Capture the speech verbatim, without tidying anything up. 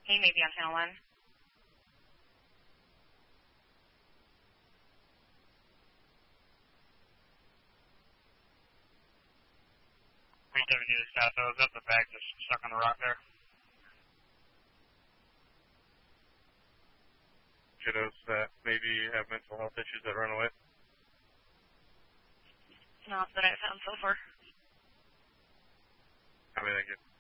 He may be on channel one. three seventy to South, I was up the back, just stuck on the rock there. Kiddos that maybe have mental health issues that run away? Not that I've found so far. I mean, I get